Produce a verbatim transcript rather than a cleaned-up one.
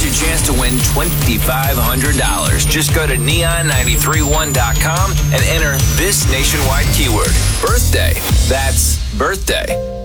your chance to win twenty-five hundred dollars. Just go to neon nine three one dot com and enter this nationwide keyword, birthday. That's birthday.